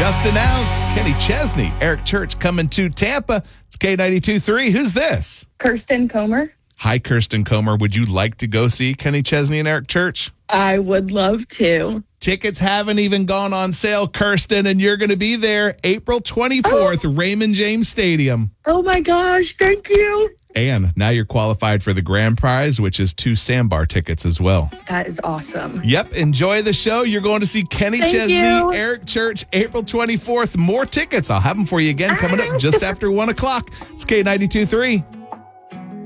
Just announced, Kenny Chesney, Eric Church coming to Tampa. It's K92.3. Who's this? Kirsten Comer. Hi, Kirsten Comer. Would you like to go see Kenny Chesney and Eric Church? I would love to. Tickets haven't even gone on sale, Kirsten, and you're going to be there April 24th, Raymond James Stadium. Oh my gosh, thank you. And now you're qualified for the grand prize, which is 2 Sandbar tickets as well. That is awesome. Yep, enjoy the show. You're going to see Kenny Chesney, Eric Church, April 24th. More tickets. I'll have them for you again coming up just after 1 o'clock. It's K92.3.